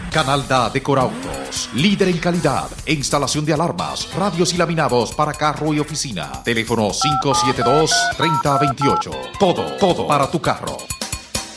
Canalda Decorautos, líder en calidad e instalación de alarmas, radios y laminados para carro y oficina. Teléfono 572-3028. Todo para tu carro.